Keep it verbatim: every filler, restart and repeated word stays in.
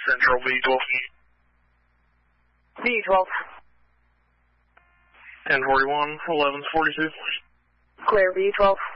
Central V twelve. V twelve. ten forty-one, eleven forty-two. Clear V twelve.